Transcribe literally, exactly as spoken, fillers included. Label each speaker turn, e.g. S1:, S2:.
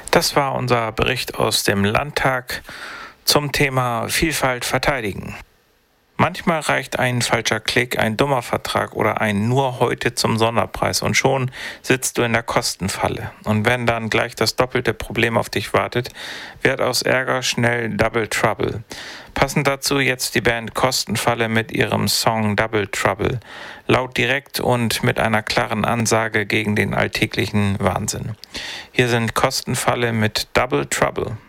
S1: Das war unser Bericht aus dem Landtag zum Thema Vielfalt verteidigen. Manchmal reicht ein falscher Klick, ein dummer Vertrag oder ein nur heute zum Sonderpreis und schon sitzt du in der Kostenfalle. Und wenn dann gleich das doppelte Problem auf dich wartet, wird aus Ärger schnell Double Trouble. Passend dazu jetzt die Band Kostenfalle mit ihrem Song Double Trouble. Laut, direkt und mit einer klaren Ansage gegen den alltäglichen Wahnsinn. Hier sind Kostenfalle mit Double Trouble.